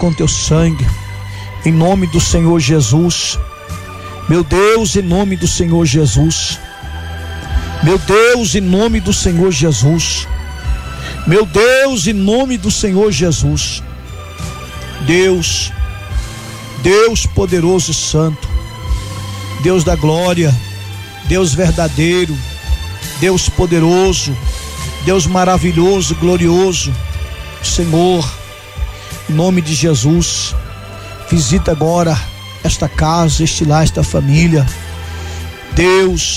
com teu sangue, em nome do Senhor Jesus. Meu Deus, em nome do Senhor Jesus. Meu Deus, em nome do Senhor Jesus. Meu Deus, em nome do Senhor Jesus. Deus, Deus poderoso e santo, Deus da glória, Deus verdadeiro, Deus poderoso, Deus maravilhoso, glorioso, Senhor, em nome de Jesus, visita agora esta casa, este lar, esta família. Deus,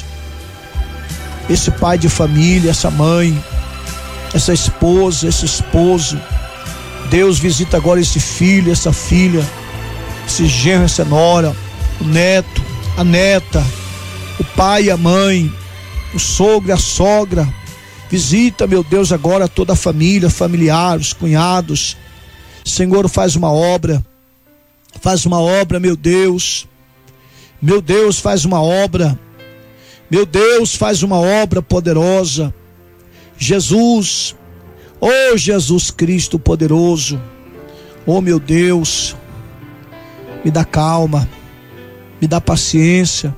esse pai de família, essa mãe, essa esposa, esse esposo. Deus, visita agora esse filho, essa filha, esse genro, essa nora, o neto, a neta, o pai e a mãe, o sogro e a sogra. Visita, meu Deus, agora toda a família, familiares, cunhados. Senhor, faz uma obra, meu Deus. Meu Deus, faz uma obra. Meu Deus, faz uma obra poderosa. Jesus, oh Jesus Cristo poderoso, oh meu Deus, me dá calma, me dá paciência.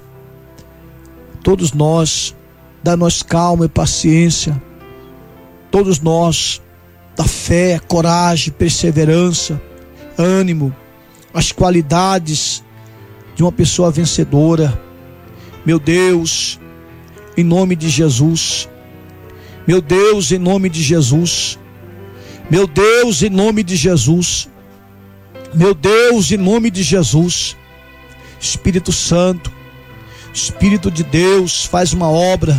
Todos nós, dá-nos calma e paciência. Todos nós, dá fé, coragem, perseverança, ânimo, as qualidades de uma pessoa vencedora. Meu Deus, em nome de Jesus. Meu Deus, em nome de Jesus. Meu Deus, em nome de Jesus. Meu Deus, em nome de Jesus. Espírito Santo, Espírito de Deus, faz uma obra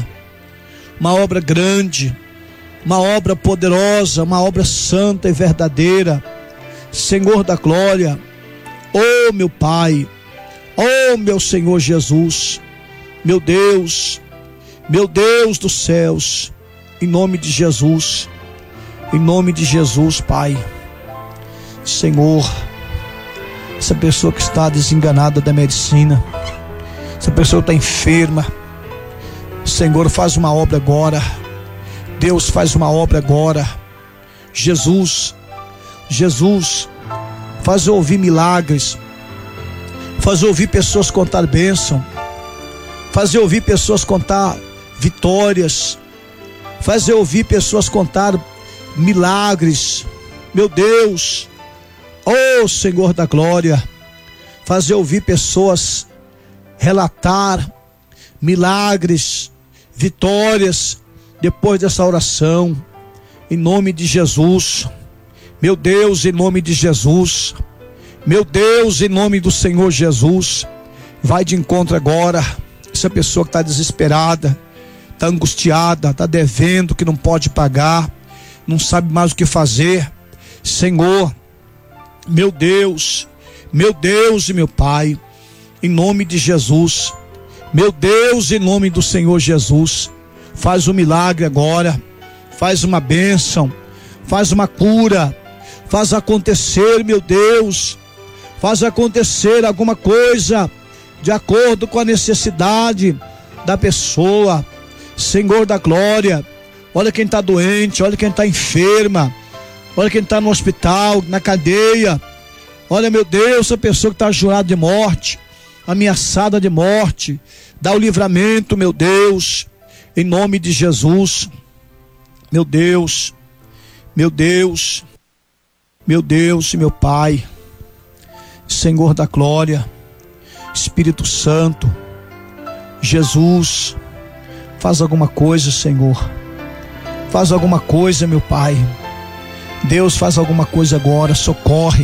grande, uma obra poderosa, uma obra santa e verdadeira. Senhor da glória, oh meu Pai, oh meu Senhor Jesus, meu Deus dos céus, em nome de Jesus, Pai. Senhor, essa pessoa que está desenganada da medicina, essa pessoa está enferma, Senhor, faz uma obra agora. Deus, faz uma obra agora. Jesus, faz eu ouvir milagres, faz eu ouvir pessoas contar bênção, faz eu ouvir pessoas contar vitórias, faz eu ouvir pessoas contar milagres. Meu Deus, oh Senhor da glória, faz eu ouvir pessoas relatar milagres, vitórias depois dessa oração, em nome de Jesus. Meu Deus, em nome de Jesus. Meu Deus, em nome do Senhor Jesus, vai de encontro agora essa pessoa que está desesperada, está angustiada, está devendo, que não pode pagar, não sabe mais o que fazer. Senhor, meu Deus e meu Pai, em nome de Jesus, meu Deus, em nome do Senhor Jesus, faz um milagre agora, faz uma bênção, faz uma cura, faz acontecer, meu Deus, faz acontecer alguma coisa de acordo com a necessidade da pessoa. Senhor da glória, olha quem está doente, olha quem está enferma, olha quem está no hospital, na cadeia. Olha, meu Deus, a pessoa que está jurada de morte, ameaçada de morte, dá o livramento, meu Deus, em nome de Jesus. Meu Deus, meu Deus, meu Deus e meu Pai, Senhor da glória, Espírito Santo, Jesus, faz alguma coisa, Senhor, faz alguma coisa, meu Pai. Deus, faz alguma coisa agora, socorre,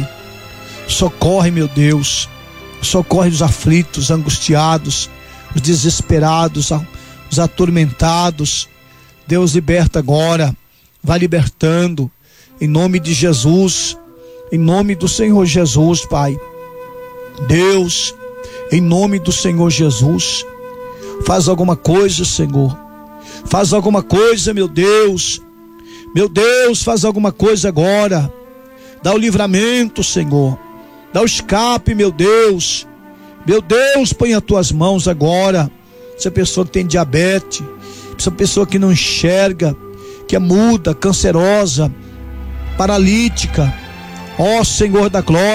meu Deus, socorre os aflitos, angustiados, os desesperados, os atormentados. Deus, liberta agora, vai libertando, em nome de Jesus, em nome do Senhor Jesus, Pai. Deus, em nome do Senhor Jesus, faz alguma coisa, Senhor, faz alguma coisa, meu Deus, faz alguma coisa agora, dá o livramento, Senhor, dá o escape, meu Deus, põe as tuas mãos agora, essa pessoa que tem diabetes, essa pessoa que não enxerga, que é muda, cancerosa, paralítica, ó Senhor da glória,